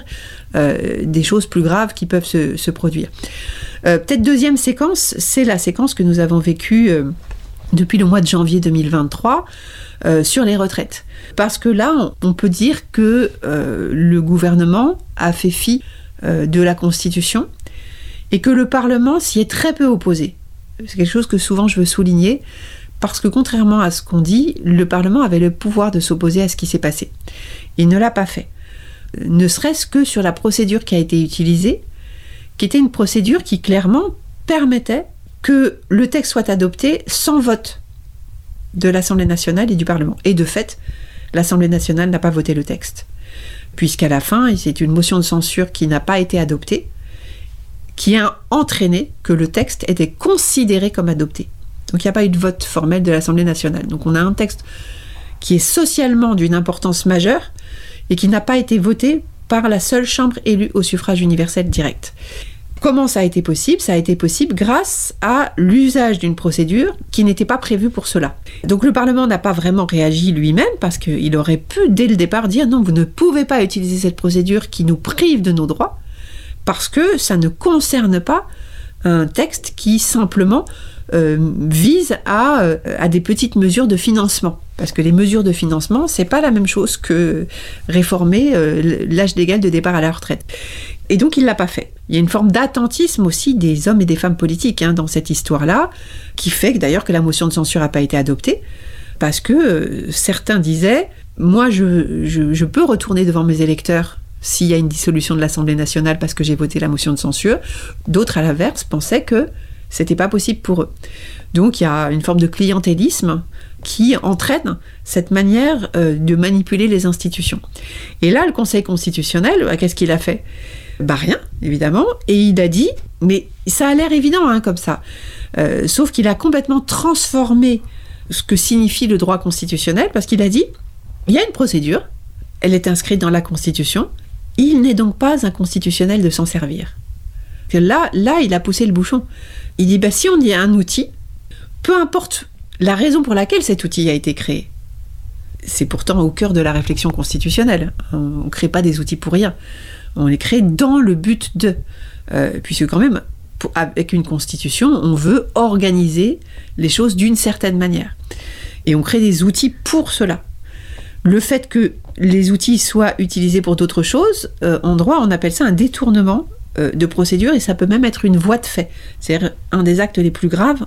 des choses plus graves qui peuvent se produire. Peut-être deuxième séquence, c'est la séquence que nous avons vécue depuis le mois de janvier 2023 sur les retraites. Parce que là, on peut dire que le gouvernement a fait fi de la Constitution et que le Parlement s'y est très peu opposé. C'est quelque chose que souvent je veux souligner, parce que contrairement à ce qu'on dit, le Parlement avait le pouvoir de s'opposer à ce qui s'est passé. Il ne l'a pas fait. Ne serait-ce que sur la procédure qui a été utilisée, qui était une procédure qui clairement permettait que le texte soit adopté sans vote de l'Assemblée nationale et du Parlement. Et de fait, l'Assemblée nationale n'a pas voté le texte. Puisqu'à la fin, c'est une motion de censure qui n'a pas été adoptée, qui a entraîné que le texte était considéré comme adopté. Donc il n'y a pas eu de vote formel de l'Assemblée nationale. Donc on a un texte qui est socialement d'une importance majeure et qui n'a pas été voté par la seule chambre élue au suffrage universel direct. Comment ça a été possible ? Ça a été possible grâce à l'usage d'une procédure qui n'était pas prévue pour cela. Donc le Parlement n'a pas vraiment réagi lui-même parce qu'il aurait pu dès le départ dire non, vous ne pouvez pas utiliser cette procédure qui nous prive de nos droits parce que ça ne concerne pas un texte qui simplement vise à des petites mesures de financement. Parce que les mesures de financement, c'est pas la même chose que réformer l'âge légal de départ à la retraite. Et donc, il l'a pas fait. Il y a une forme d'attentisme aussi des hommes et des femmes politiques dans cette histoire-là, qui fait d'ailleurs que la motion de censure n'a pas été adoptée, parce que certains disaient « Moi, je peux retourner devant mes électeurs s'il y a une dissolution de l'Assemblée nationale parce que j'ai voté la motion de censure ». D'autres, à l'inverse, pensaient que c'était pas possible pour eux. Donc il y a une forme de clientélisme qui entraîne cette manière de manipuler les institutions. Et là, le Conseil constitutionnel, qu'est-ce qu'il a fait ? Rien, évidemment, et il a dit, mais ça a l'air évident comme ça, sauf qu'il a complètement transformé ce que signifie le droit constitutionnel, parce qu'il a dit, il y a une procédure, elle est inscrite dans la Constitution, il n'est donc pas inconstitutionnel de s'en servir. Là, il a poussé le bouchon. Il dit, si on y a un outil, peu importe la raison pour laquelle cet outil a été créé, c'est pourtant au cœur de la réflexion constitutionnelle. On ne crée pas des outils pour rien. On les crée dans le but de... puisque quand même, avec une constitution, on veut organiser les choses d'une certaine manière. Et on crée des outils pour cela. Le fait que les outils soient utilisés pour d'autres choses, en droit, on appelle ça un détournement de procédure, et ça peut même être une voie de fait. C'est-à-dire un des actes les plus graves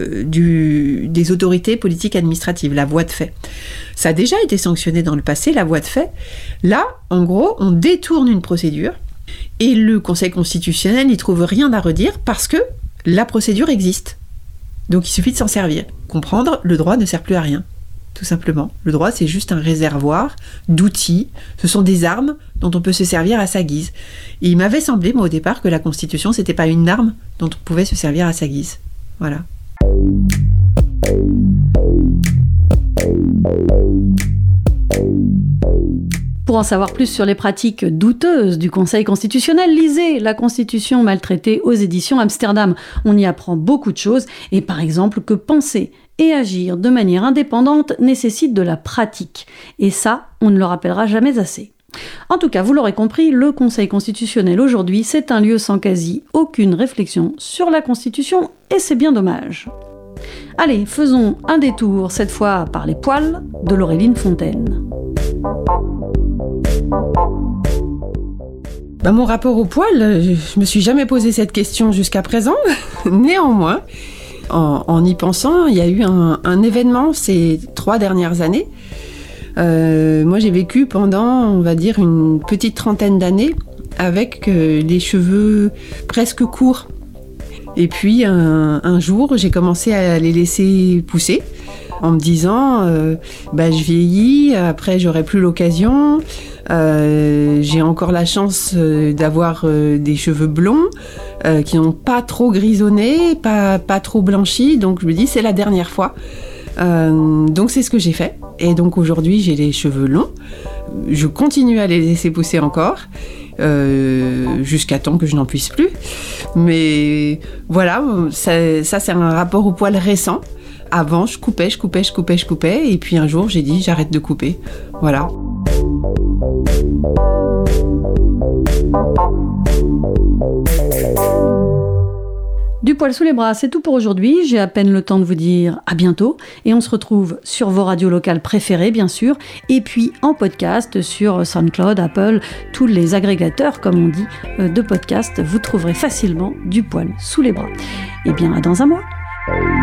des autorités politiques administratives, la voie de fait. Ça a déjà été sanctionné dans le passé, la voie de fait. Là, en gros, on détourne une procédure, et le Conseil constitutionnel n'y trouve rien à redire parce que la procédure existe. Donc il suffit de s'en servir. Comprendre, le droit ne sert plus à rien. Tout simplement. Le droit, c'est juste un réservoir d'outils. Ce sont des armes dont on peut se servir à sa guise. Et il m'avait semblé, moi, au départ, que la Constitution, c'était pas une arme dont on pouvait se servir à sa guise. Voilà. Pour en savoir plus sur les pratiques douteuses du Conseil constitutionnel, lisez La Constitution maltraitée aux éditions Amsterdam. On y apprend beaucoup de choses, et par exemple que penser et agir de manière indépendante nécessite de la pratique. Et ça, on ne le rappellera jamais assez. En tout cas, vous l'aurez compris, le Conseil constitutionnel aujourd'hui, c'est un lieu sans quasi aucune réflexion sur la Constitution, et c'est bien dommage. Allez, faisons un détour, cette fois par les poils, de Laureline Fontaine. Mon rapport au poil, je me suis jamais posé cette question jusqu'à présent. Néanmoins, en y pensant, il y a eu un événement ces 3 dernières années. Moi, j'ai vécu pendant, on va dire, une petite trentaine d'années avec les cheveux presque courts. Et puis, un jour, j'ai commencé à les laisser pousser en me disant je vieillis, après j'aurai plus l'occasion, j'ai encore la chance d'avoir des cheveux blonds qui n'ont pas trop grisonné, pas trop blanchi, donc je me dis c'est la dernière fois. Donc c'est ce que j'ai fait, et donc aujourd'hui j'ai les cheveux longs, je continue à les laisser pousser encore jusqu'à temps que je n'en puisse plus, mais voilà, ça c'est un rapport au poil récent. Avant, je coupais, et puis un jour, j'ai dit, j'arrête de couper. Voilà. poil sous les bras, c'est tout pour aujourd'hui. J'ai à peine le temps de vous dire à bientôt. Et on se retrouve sur vos radios locales préférées, bien sûr. Et puis en podcast sur SoundCloud, Apple, tous les agrégateurs, comme on dit, de podcasts. Vous trouverez facilement du poil sous les bras. Eh bien, à dans un mois.